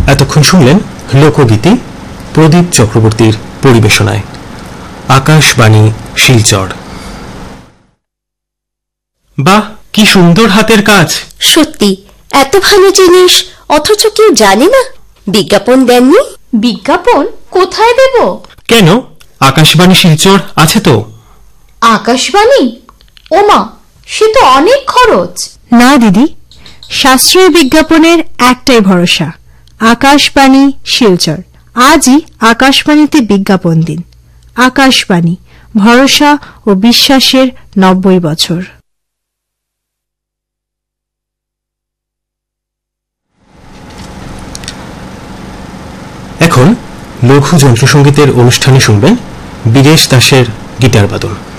এতক্ষণ শুনলেন লোকগীতি প্রদীপ চক্রবর্তীর পরিবেশনায়। আকাশবাণী শিলচর। বাহ, কি সুন্দর হাতের কাজ! সত্যি এত ভালো জিনিস অথচ কেউ জানে না। বিজ্ঞাপন দেননি? বিজ্ঞাপন কোথায় দেব? কেন, আকাশবাণী শিলচর আছে তো। আকাশবাণী? ওমা, সে তো অনেক খরচ। না দিদি, সাশ্রয়ী বিজ্ঞাপনের একটাই ভরসা, আকাশবাণী শিলচর। আজই আকাশবাণীতে বিজ্ঞাপন দিন। আকাশবাণী, ভরসা ও বিশ্বাসের 90 বছর। এখন লঘু যন্ত্রসঙ্গীতের অনুষ্ঠানে শুনবেন বীরেশ দাসের গিটার বাদন।